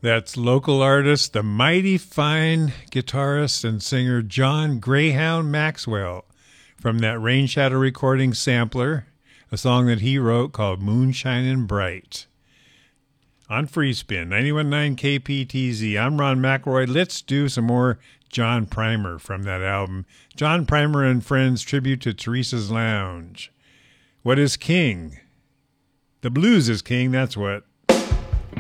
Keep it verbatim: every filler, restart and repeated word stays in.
That's local artist, the mighty fine guitarist and singer John Greyhound Maxwell from that Rain Shadow recording sampler, a song that he wrote called Moonshinin' Bright. On Free Spin, ninety-one point nine K P T Z, I'm Ron McElroy. Let's do some more John Primer from that album. John Primer and Friends tribute to Teresa's Lounge. What is king? The blues is king, that's what.